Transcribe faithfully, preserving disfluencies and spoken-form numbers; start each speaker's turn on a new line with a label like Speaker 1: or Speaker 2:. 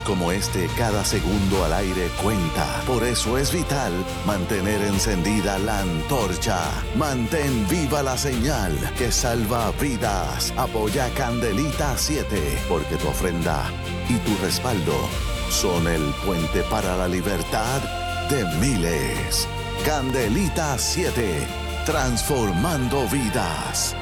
Speaker 1: Como este, cada segundo al aire cuenta. Por eso es vital mantener encendida la antorcha. Mantén viva la señal que salva vidas. Apoya Candelita siete, porque tu ofrenda y tu respaldo son el puente para la libertad de miles. Candelita siete, transformando vidas.